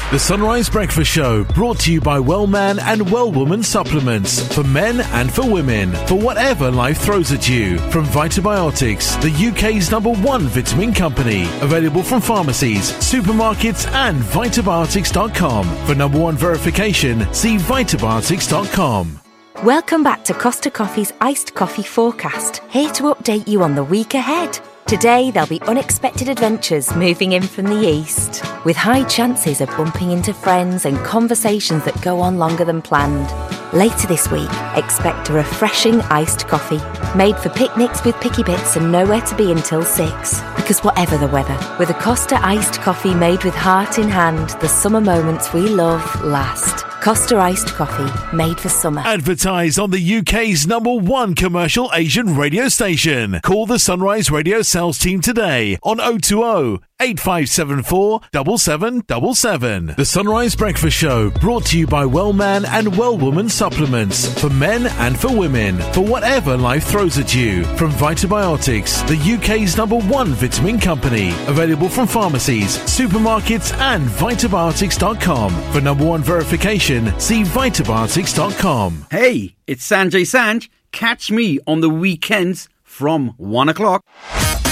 The Sunrise Breakfast Show, brought to you by Wellman and Wellwoman supplements for men and for women, for whatever life throws at you. From Vitabiotics, the UK's #1 vitamin company. Available from pharmacies, supermarkets and Vitabiotics.com. For #1 verification, see Vitabiotics.com. Welcome back to Costa Coffee's Iced Coffee Forecast, here to update you on the week ahead. Today, there'll be unexpected adventures moving in from the east, with high chances of bumping into friends and conversations that go on longer than planned. Later this week, expect a refreshing iced coffee, made for picnics with picky bits and nowhere to be until 6. Because whatever the weather, with a Costa iced coffee made with heart in hand, the summer moments we love last. Costa iced coffee, made for summer. Advertise on the UK's #1 commercial Asian radio station. Call the Sunrise Radio sales team today on 020 8574 7777. The Sunrise Breakfast Show, brought to you by Wellman and Wellwoman supplements for men and for women, for whatever life throws at you. From Vitabiotics, the UK's #1 vitamin company. Available from pharmacies, supermarkets and Vitabiotics.com. For #1 verification, see Vitabiotics.com. Hey, it's Sanjay Sanj. Catch me on the weekends from 1 o'clock.